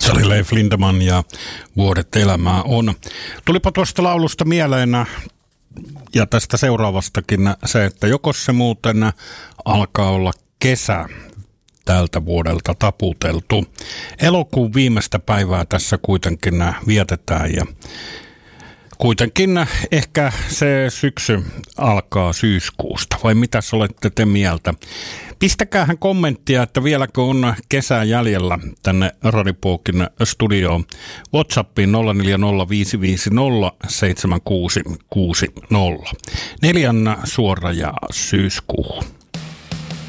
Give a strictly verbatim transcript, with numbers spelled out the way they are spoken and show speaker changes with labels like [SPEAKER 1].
[SPEAKER 1] Se oli Leif Lindeman ja Vuodet elämää on. Tulipa tuosta laulusta mieleen ja tästä seuraavastakin se, että joko se muuten alkaa olla kesä tältä vuodelta taputeltu. Elokuun viimeistä päivää tässä kuitenkin vietetään ja kuitenkin ehkä se syksy alkaa syyskuusta, vai mitä olette te mieltä? Pistäkäähän kommenttia, että vieläkö on kesää jäljellä tänne Radipokin studioon. WhatsAppiin nolla neljä nolla viisi viisi nolla seitsemän kuusi kuusi nolla. Neljän suora ja syyskuuhun.